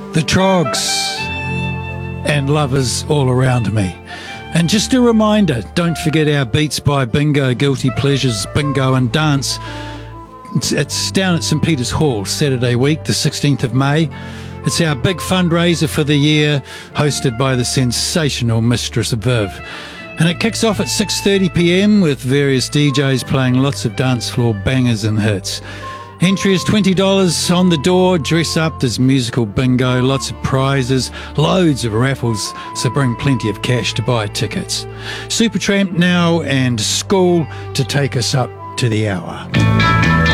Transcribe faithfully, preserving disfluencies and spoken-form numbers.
the Trogs, and lovers all around me. And just a reminder, don't forget our Beats by Bingo, Guilty Pleasures Bingo and Dance. It's, it's down at St Peter's Hall, Saturday week, the sixteenth of May. It's our big fundraiser for the year, hosted by the sensational Mistress Viv. And it kicks off at six thirty p m with various D Js playing lots of dance floor bangers and hits. Entry is twenty dollars on the door. Dress up, there's musical bingo, lots of prizes, loads of raffles, so bring plenty of cash to buy tickets. Supertramp now and School to take us up to the hour.